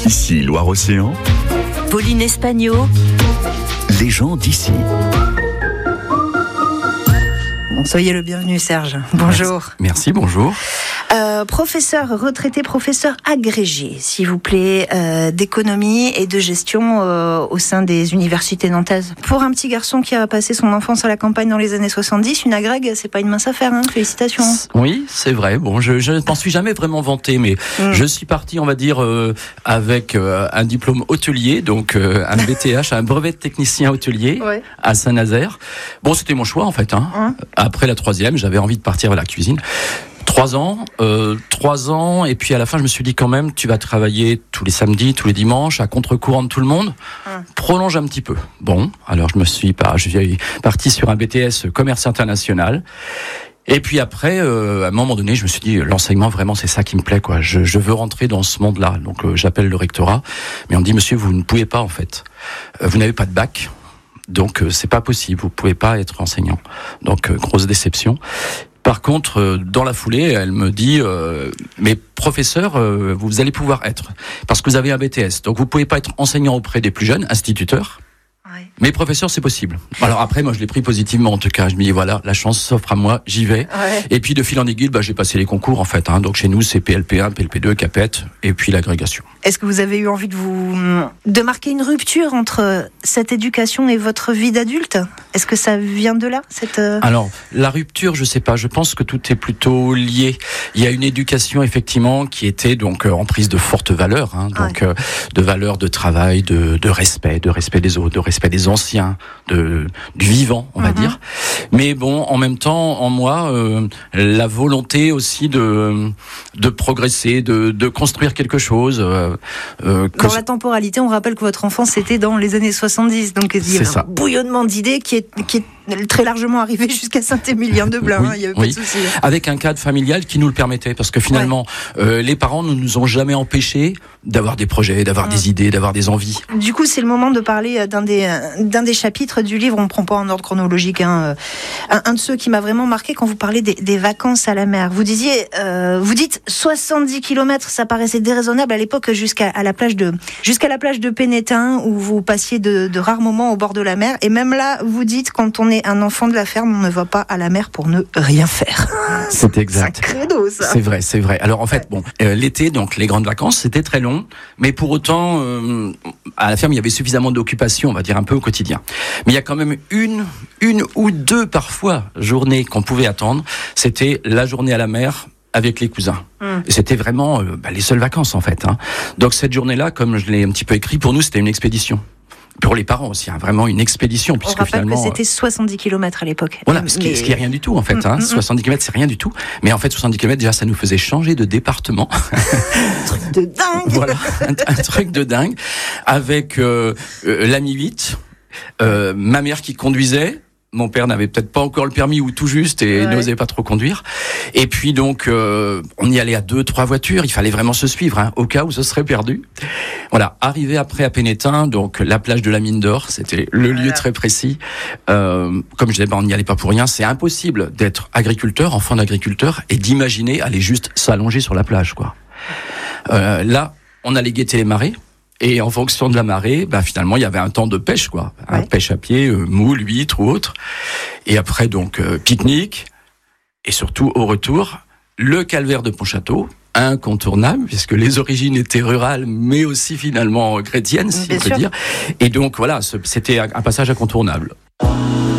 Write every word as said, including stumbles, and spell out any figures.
Ici Loire-Océan. Pauline Espagno. Les gens d'ici. Bon, soyez le bienvenu, Serge. Bonjour. Merci, Merci bonjour. Euh, professeur retraité, professeur agrégé, s'il vous plaît, euh, d'économie et de gestion euh, au sein des universités nantaises. Pour un petit garçon qui a passé son enfance à la campagne dans les années soixante-dix, une agrègue, c'est pas une mince affaire, hein. Félicitations. Oui, c'est vrai. Bon, je, je ne m'en suis jamais vraiment vanté, mais mmh. je suis parti, on va dire, euh, avec euh, un diplôme hôtelier, donc euh, un B T H, un brevet de technicien hôtelier ouais. à Saint-Nazaire. Bon, c'était mon choix en fait. Hein. Mmh. Après la troisième, j'avais envie de partir à la cuisine. Trois ans, euh, trois ans, et puis à la fin, je me suis dit quand même, tu vas travailler tous les samedis, tous les dimanches, à contre-courant de tout le monde. Hum. Prolonge un petit peu. Bon, alors je me suis pas, je suis parti sur un B T S commerce international. Et puis après, euh, à un moment donné, je me suis dit, l'enseignement, vraiment, c'est ça qui me plaît, quoi. Je, je veux rentrer dans ce monde-là. Donc, euh, j'appelle le rectorat, mais on me dit, monsieur, vous ne pouvez pas, en fait. Euh, vous n'avez pas de bac. Donc, euh, c'est pas possible. Vous pouvez pas être enseignant. Donc, euh, grosse déception. Par contre, euh, dans la foulée, elle me dit euh, mais professeur, euh, vous allez pouvoir être, parce que vous avez un B T S, donc vous pouvez pas être enseignant auprès des plus jeunes, instituteur. Ouais. Mais professeur, c'est possible. Alors après, moi, je l'ai pris positivement en tout cas. Je me dis voilà, la chance s'offre à moi, j'y vais. Ouais. Et puis de fil en aiguille, bah, j'ai passé les concours en fait. Hein. Donc chez nous, c'est P L P un, P L P deux, CAPET, et puis l'agrégation. Est-ce que vous avez eu envie de vous de marquer une rupture entre cette éducation et votre vie d'adulte ? Est-ce que ça vient de là cette... Alors la rupture, je sais pas. Je pense que tout est plutôt lié. Il y a une éducation effectivement qui était donc en prise de fortes valeurs, hein, donc ouais. euh, de valeurs de travail, de, de respect, de respect des autres, de respect des anciens, de, du vivant, on va mm-hmm. dire. Mais bon, en même temps, en moi, euh, la volonté aussi de de progresser, de, de construire quelque chose. Euh, euh, que dans la temporalité, on rappelle que votre enfance c'était dans les années soixante-dix, donc il y a un bouillonnement d'idées qui est qui est très largement arrivé jusqu'à Saint-Émilien-de-Blain. Oui, hein, il y avait oui. pas de souci. Avec un cadre familial qui nous le permettait, parce que finalement, ouais. euh, les parents ne nous ont jamais empêchés d'avoir des projets, d'avoir mmh. des idées, d'avoir des envies. Du coup, c'est le moment de parler d'un des d'un des chapitres du livre. On ne prend pas en ordre chronologique. Hein. Un, un de ceux qui m'a vraiment marqué quand vous parlez des, des vacances à la mer. Vous disiez, euh, vous dites soixante-dix kilomètres, ça paraissait déraisonnable à l'époque jusqu'à à la plage de jusqu'à la plage de Pénétin où vous passiez de, de rares moments au bord de la mer. Et même là, vous dites quand on est un enfant de la ferme, on ne va pas à la mer pour ne rien faire. C'est exact. C'est un credo, ça. C'est vrai, c'est vrai. Alors en fait, bon, euh, l'été, donc les grandes vacances, c'était très long, mais pour autant, euh, à la ferme, il y avait suffisamment d'occupation, on va dire un peu au quotidien. Mais il y a quand même une, une ou deux parfois journées qu'on pouvait attendre. C'était la journée à la mer avec les cousins. Mmh. Et c'était vraiment euh, bah, les seules vacances en fait. Hein. Donc cette journée-là, comme je l'ai un petit peu écrit, pour nous, c'était une expédition. Pour les parents aussi, hein, vraiment une expédition. Puisque on rappelle finalement, que c'était soixante-dix kilomètres à l'époque. Voilà, ce qui, mais... ce qui est rien du tout en fait. Hein. Mm-hmm. soixante-dix kilomètres, c'est rien du tout. Mais en fait, soixante-dix kilomètres, déjà, ça nous faisait changer de département. Un truc de dingue. Voilà, un, un truc de dingue. Avec euh, euh, l'ami huit, euh, ma mère qui conduisait. Mon père n'avait peut-être pas encore le permis ou tout juste et ouais. n'osait pas trop conduire. Et puis donc, euh, on y allait à deux, trois voitures. Il fallait vraiment se suivre, hein, au cas où ce serait perdu. Voilà, arrivé après à Pénétin, donc la plage de la Mine d'Or, c'était le voilà. lieu très précis. Euh, comme je disais, ben, on n'y allait pas pour rien. C'est impossible d'être agriculteur, enfant d'agriculteur, et d'imaginer aller juste s'allonger sur la plage, quoi. Euh, là, on allait guetter les marées. Et en fonction de la marée, bah finalement il y avait un temps de pêche quoi, ouais. hein, pêche à pied, euh, moule, huître ou autre. Et après donc euh, pique-nique et surtout au retour le calvaire de Pontchâteau, incontournable puisque les origines étaient rurales mais aussi finalement chrétiennes si on peut dire. Et donc voilà, c'était un passage incontournable.